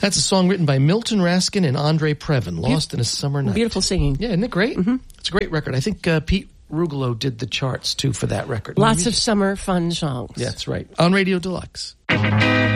That's a song written by Milton Raskin and Andre Previn, Lost in a Summer Night. Beautiful singing. Yeah, isn't it great? It's a great record. I think Pete Rugolo did the charts, too, for that record. Lots of summer fun songs. Yeah, that's right. On Radio Deluxe.